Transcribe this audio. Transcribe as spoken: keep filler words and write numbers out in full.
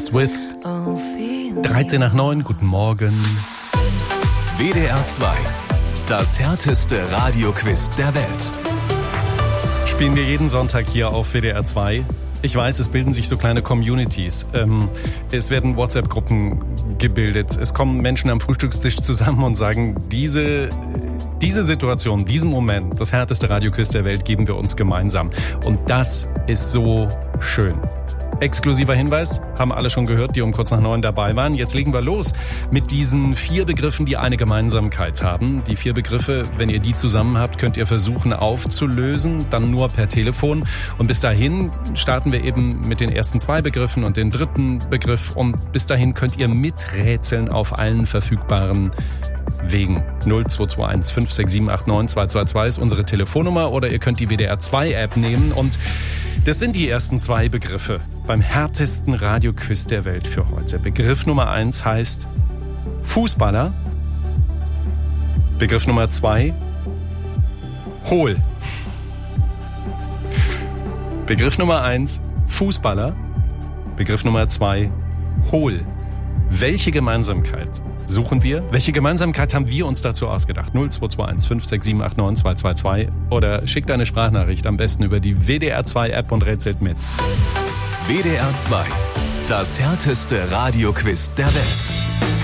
Swift. dreizehn nach neun, guten Morgen. W D R zwei, das härteste Radioquiz der Welt. Spielen wir jeden Sonntag hier auf W D R zwei. Ich weiß, es bilden sich so kleine Communities. Ähm, es werden WhatsApp-Gruppen gebildet. Es kommen Menschen am Frühstückstisch zusammen und sagen, diese, diese Situation, diesen Moment, das härteste Radioquiz der Welt geben wir uns gemeinsam. Und das ist so schön. Exklusiver Hinweis, haben alle schon gehört, die um kurz nach neun dabei waren. Jetzt legen wir los mit diesen vier Begriffen, die eine Gemeinsamkeit haben. Die vier Begriffe, wenn ihr die zusammen habt, könnt ihr versuchen aufzulösen, dann nur per Telefon. Und bis dahin starten wir eben mit den ersten zwei Begriffen und den dritten Begriff. Und bis dahin könnt ihr miträtseln auf allen verfügbaren Wegen. null zwei zwei eins fünf sechs sieben acht neun zwei zwei zwei ist unsere Telefonnummer oder ihr könnt die W D R zwei App nehmen und das sind die ersten zwei Begriffe beim härtesten Radioquiz der Welt für heute. Begriff Nummer eins heißt Fußballer. Begriff Nummer zwei Hohl. Begriff Nummer eins Fußballer. Begriff Nummer zwei Hohl. Welche Gemeinsamkeit suchen wir? Welche Gemeinsamkeit haben wir uns dazu ausgedacht? null zwei zwei eins fünf sechs sieben acht neun zwei zwei zwei oder schickt eine Sprachnachricht am besten über die W D R zwei App und rätselt mit. W D R zwei, das härteste Radioquiz der Welt.